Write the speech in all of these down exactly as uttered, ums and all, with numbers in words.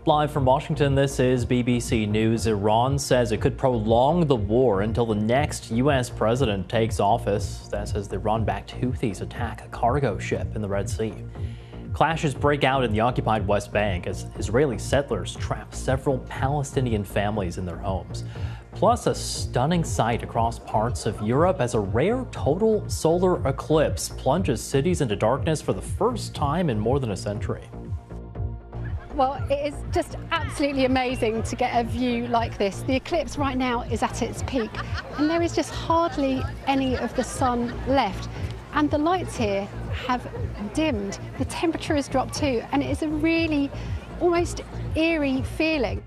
Live from Washington, this is B B C News. Iran says it could prolong the war until the next U S president takes office. That's as the Iran-backed Houthis attack a cargo ship in the Red Sea. Clashes break out in the occupied West Bank as Israeli settlers trap several Palestinian families in their homes. Plus, a stunning sight across parts of Europe as a rare total solar eclipse plunges cities into darkness for the first time in more than a century. Well, it is just absolutely amazing to get a view like this. The eclipse right now is at its peak, and there is just hardly any of the sun left. And the lights here have dimmed. The temperature has dropped too, and it is a really almost eerie feeling.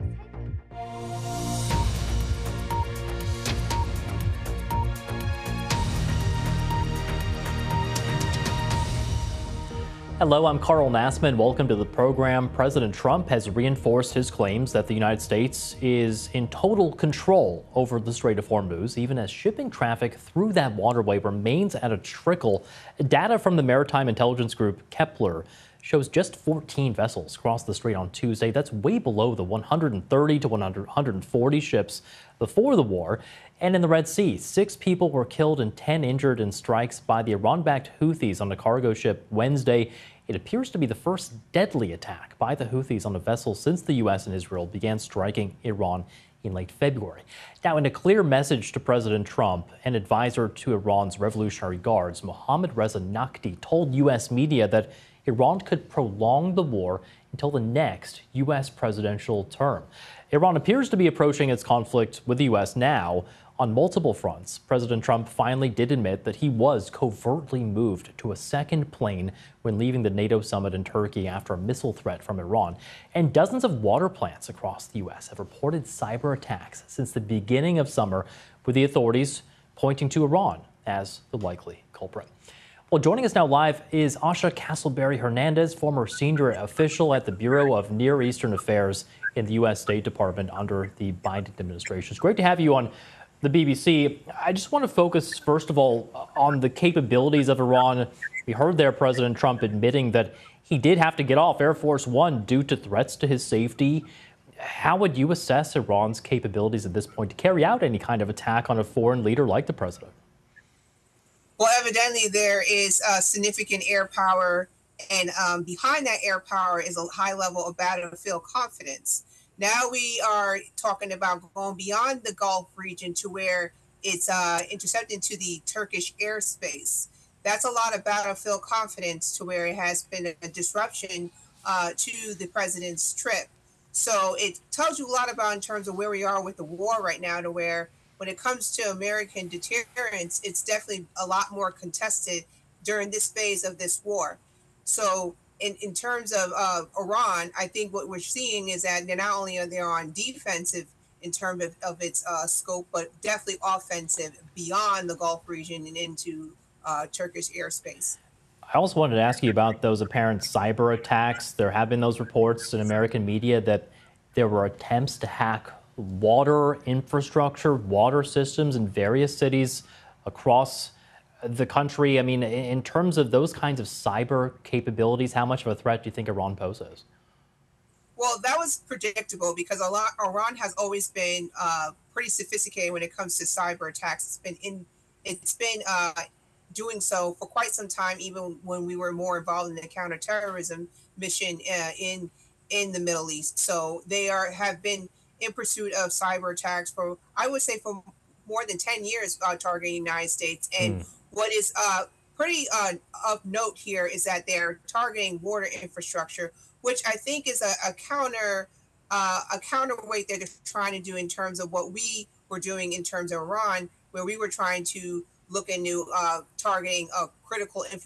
Hello, I'm Carl Nassman. Welcome to the program. President Trump has reinforced his claims that the United States is in total control over the Strait of Hormuz, even as shipping traffic through that waterway remains at a trickle. Data from the maritime intelligence group Kepler shows just fourteen vessels crossed the strait on Tuesday. That's way below the one hundred thirty to one hundred forty ships before the war. And in the Red Sea, six people were killed and ten injured in strikes by the Iran-backed Houthis on a cargo ship Wednesday. It appears to be the first deadly attack by the Houthis on a vessel since the U S and Israel began striking Iran in late February. Now, in a clear message to President Trump, an advisor to Iran's Revolutionary Guards, Mohammad Reza Naqvi, told U S media that Iran could prolong the war until the next U S presidential term. Iran appears to be approaching its conflict with the U S now on multiple fronts. President Trump finally did admit that he was covertly moved to a second plane when leaving the NATO summit in Turkey after a missile threat from Iran. And dozens of water plants across the U S have reported cyber attacks since the beginning of summer, with the authorities pointing to Iran as the likely culprit. Well, joining us now live is Asha Castleberry Hernandez, former senior official at the Bureau of Near Eastern Affairs in the U S State Department under the Biden administration. It's great to have you on the B B C. I just want to focus, first of all, on the capabilities of Iran. We heard there President Trump admitting that he did have to get off Air Force One due to threats to his safety. How would you assess Iran's capabilities at this point to carry out any kind of attack on a foreign leader like the president? Well, evidently there is uh, significant air power, and um, behind that air power is a high level of battlefield confidence. Now we are talking about going beyond the Gulf region to where it's uh, intercepted into the Turkish airspace. That's a lot of battlefield confidence to where it has been a disruption uh, to the president's trip. So it tells you a lot about in terms of where we are with the war right now, to where when it comes to American deterrence, it's definitely a lot more contested during this phase of this war. So in, in terms of uh, Iran, I think what we're seeing is that they're not only are they on defensive in terms of, of its uh, scope, but definitely offensive beyond the Gulf region and into uh, Turkish airspace. I also wanted to ask you about those apparent cyber attacks. There have been those reports in American media that there were attempts to hack water infrastructure, water systems in various cities across the country. I mean, in terms of those kinds of cyber capabilities, how much of a threat do you think Iran poses? Well, that was predictable because Iran has always been uh, pretty sophisticated when it comes to cyber attacks. It's been in, it's been uh, doing so for quite some time, even when we were more involved in the counterterrorism mission uh, in in the Middle East. So they are have been in pursuit of cyber attacks for, I would say, for more than ten years, uh, targeting the United States. And mm. what is uh, pretty uh, of note here is that they're targeting water infrastructure, which I think is a, a counter uh, a counterweight that they're trying to do in terms of what we were doing in terms of Iran, where we were trying to look into uh, targeting a critical